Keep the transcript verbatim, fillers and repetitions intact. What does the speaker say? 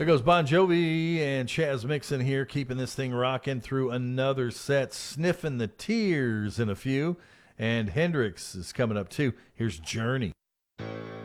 There goes Bon Jovi and Chaz Mixon here, keeping this thing rocking through another set, sniffing the tears in a few. And Hendrix is coming up too. Here's Journey.